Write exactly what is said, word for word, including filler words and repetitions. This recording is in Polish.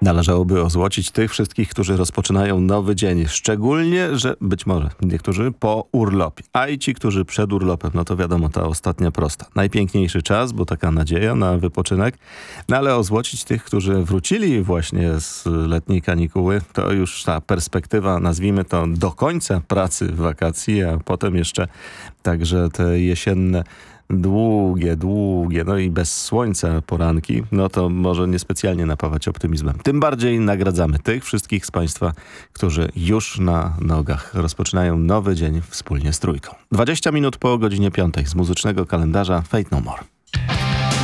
Należałoby ozłocić tych wszystkich, którzy rozpoczynają nowy dzień. Szczególnie, że być może niektórzy po urlopie. A i ci, którzy przed urlopem, no to wiadomo, ta ostatnia prosta. Najpiękniejszy czas, bo taka nadzieja na wypoczynek. No ale ozłocić tych, którzy wrócili właśnie z letniej kanikuły, to już ta perspektywa, nazwijmy to, do końca pracy, wakacji, a potem jeszcze także te jesienne długie, długie, no i bez słońca poranki, no to może niespecjalnie napawać optymizmem. Tym bardziej nagradzamy tych wszystkich z Państwa, którzy już na nogach rozpoczynają nowy dzień wspólnie z Trójką. dwadzieścia minut po godzinie piątej z muzycznego kalendarza Fate No More.